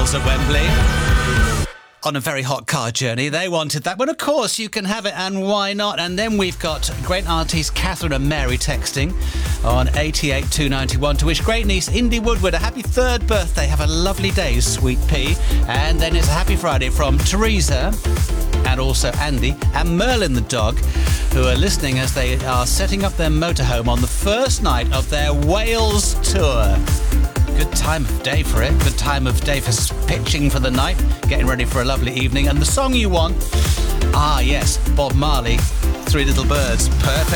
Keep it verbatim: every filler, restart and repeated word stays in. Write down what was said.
Beatles at Wembley on a very hot car journey. They wanted that, but of course you can have it, and why not? And then we've got great aunties Catherine and Mary texting on eighty-eight two ninety-one to wish great niece Indy Woodward a happy third birthday. Have a lovely day, sweet pea. And then it's a happy Friday from Teresa and also Andy and Merlin the dog, who are listening as they are setting up their motorhome on the first night of their Wales tour. Good time of day for it. Good time of day for pitching for the night, getting ready for a lovely evening. And the song you want? Ah, yes, Bob Marley, Three Little Birds. Perfect.